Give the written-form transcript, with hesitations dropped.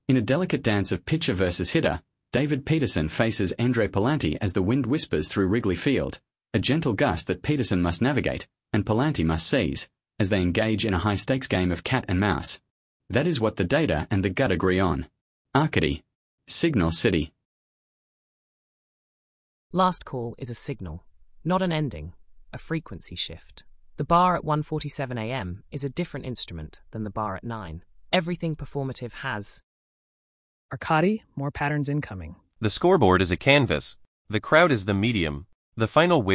In a delicate dance of pitcher versus hitter, David Peterson faces Andre Palante as the wind whispers through Wrigley Field, a gentle gust that Peterson must navigate, and Palante must seize, as they engage in a high-stakes game of cat and mouse. That is what the data and the gut agree on. Arcady. Signal City. Last call is a signal, not an ending, a frequency shift. The bar at 1:47 a.m. is a different instrument than the bar at 9. Everything performative has. Arcady, more patterns incoming. The scoreboard is a canvas. The crowd is the medium. The final